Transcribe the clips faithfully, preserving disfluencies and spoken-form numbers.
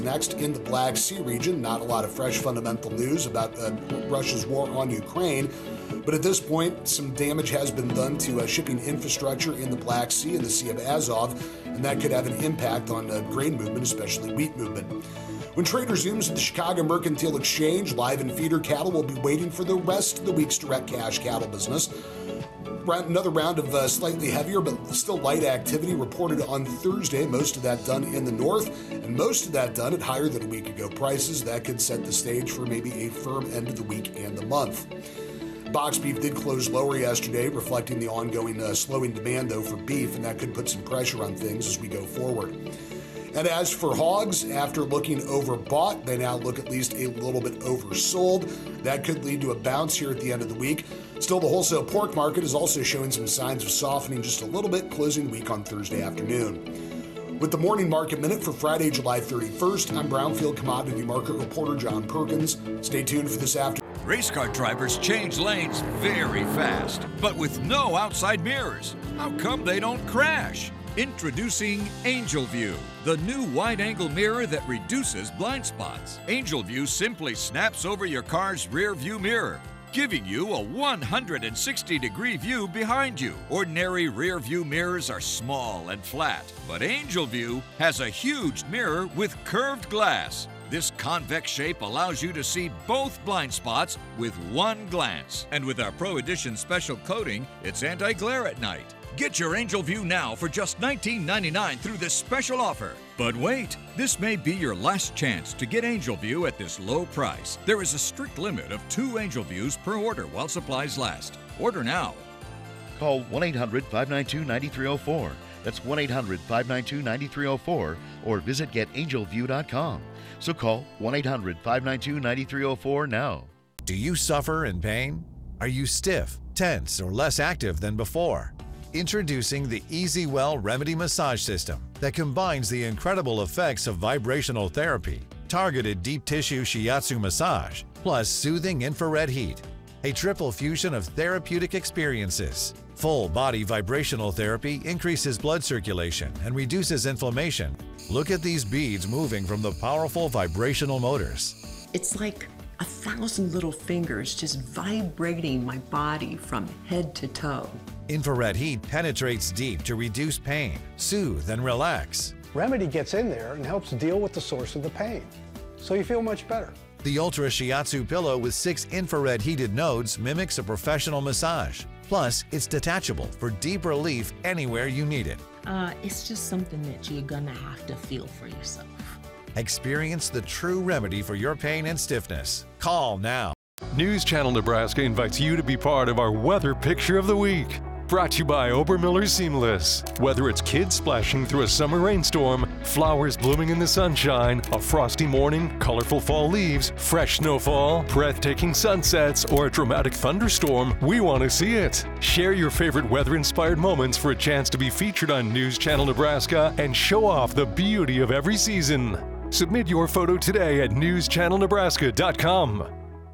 Next, in the Black Sea region, not a lot of fresh fundamental news about uh, Russia's war on Ukraine. But at this point, some damage has been done to uh, shipping infrastructure in the Black Sea and the Sea of Azov, and that could have an impact on uh, grain movement, especially wheat movement. When trade resumes at the Chicago Mercantile Exchange, live and feeder cattle will be waiting for the rest of the week's direct cash cattle business. Another round of uh, slightly heavier but still light activity reported on Thursday, most of that done in the north, and most of that done at higher than a week ago prices. That could set the stage for maybe a firm end of the week and the month. Box beef did close lower yesterday, reflecting the ongoing uh, slowing demand, though, for beef, and that could put some pressure on things as we go forward. And as for hogs, after looking overbought, they now look at least a little bit oversold. That could lead to a bounce here at the end of the week. Still, the wholesale pork market is also showing some signs of softening just a little bit, closing the week on Thursday afternoon. With the Morning Market Minute for Friday, July thirty-first, I'm Brownfield Commodity Market Reporter John Perkins. Stay tuned for this afternoon. Race car drivers change lanes very fast, but with no outside mirrors. How come they don't crash? Introducing Angel View, the new wide-angle mirror that reduces blind spots. Angel View simply snaps over your car's rear view mirror, giving you a one hundred sixty degree view behind you. Ordinary rear view mirrors are small and flat, but Angel View has a huge mirror with curved glass. This convex shape allows you to see both blind spots with one glance. And with our Pro Edition special coating, it's anti-glare at night. Get your Angel View now for just nineteen ninety-nine dollars through this special offer. But wait, this may be your last chance to get Angel View at this low price. There is a strict limit of two Angel Views per order while supplies last. Order now. Call one eight hundred, five nine two, nine three zero four. That's one eight hundred, five nine two, nine three zero four or visit get angel view dot com. So call one eight hundred, five nine two, nine three zero four now. Do you suffer in pain? Are you stiff, tense, or less active than before? Introducing the EasyWell Remedy Massage System that combines the incredible effects of vibrational therapy, targeted deep tissue shiatsu massage, plus soothing infrared heat. A triple fusion of therapeutic experiences. Full body vibrational therapy increases blood circulation and reduces inflammation. Look at these beads moving from the powerful vibrational motors. It's like a thousand little fingers just vibrating my body from head to toe. Infrared heat penetrates deep to reduce pain, soothe, and relax. Remedy gets in there and helps deal with the source of the pain, so you feel much better. The Ultra Shiatsu pillow with six infrared heated nodes mimics a professional massage. Plus, it's detachable for deep relief anywhere you need it. Uh, it's just something that you're gonna have to feel for yourself. Experience the true remedy for your pain and stiffness. Call now. News Channel Nebraska invites you to be part of our Weather Picture of the Week. Brought to you by Obermiller Seamless. Whether it's kids splashing through a summer rainstorm, flowers blooming in the sunshine, a frosty morning, colorful fall leaves, fresh snowfall, breathtaking sunsets, or a dramatic thunderstorm, we want to see it. Share your favorite weather-inspired moments for a chance to be featured on News Channel Nebraska and show off the beauty of every season. Submit your photo today at news channel nebraska dot com.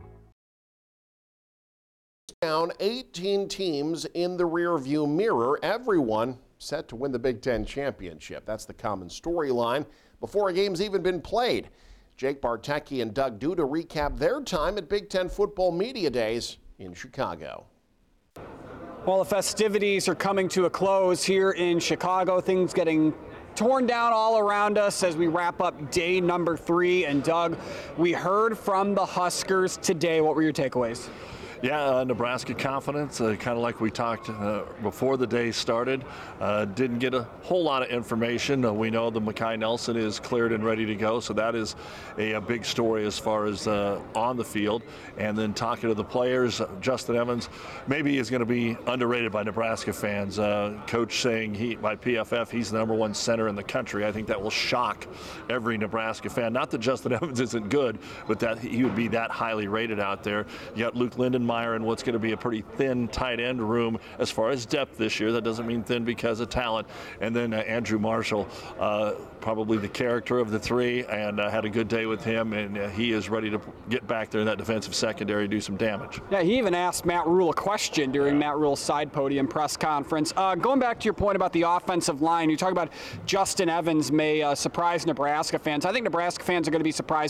Down eighteen teams in the rearview mirror, everyone set to win the Big Ten championship. That's the common storyline before a game's even been played. Jake Bartecki and Doug Duda recap their time at Big Ten Football Media Days in Chicago. Well, the festivities are coming to a close here in Chicago. Things getting torn down all around us as we wrap up day number three. And Doug, we heard from the Huskers today. What were your takeaways? Yeah, uh, Nebraska confidence, uh, kind of like we talked uh, before the day started. Uh, didn't get a whole lot of information. Uh, we know the Makai Nelson is cleared and ready to go, so that is a, a big story as far as uh, on the field. And then talking to the players, uh, Justin Evans maybe is going to be underrated by Nebraska fans. Uh, coach saying he by P F F he's the number one center in the country. I think that will shock every Nebraska fan. Not that Justin Evans isn't good, but that he would be that highly rated out there. You got Luke Linden Meyer and what's going to be a pretty thin tight end room as far as depth this year. That doesn't mean thin because of talent. And then uh, Andrew Marshall, uh, probably the character of the three, and uh, had a good day with him, and uh, he is ready to get back there in that defensive secondary and do some damage. Yeah, he even asked Matt Rule a question during Matt Rule's side podium press conference. Uh, going back to your point about the offensive line, you talk about Justin Evans may uh, surprise Nebraska fans. I think Nebraska fans are going to be surprised